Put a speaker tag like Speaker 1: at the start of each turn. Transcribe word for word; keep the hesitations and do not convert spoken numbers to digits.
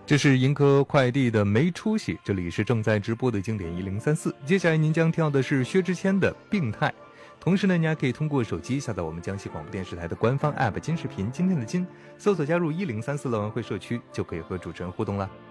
Speaker 1: 这是银科快递的没出息，这里是正在直播的经典一零三四。接下来您将听到的是薛之谦的病态。同时呢，你还可以通过手机下载我们江西广播电视台的官方 app 金视频，今天的金，搜索加入一零三四乐玩会社区，就可以和主持人互动了。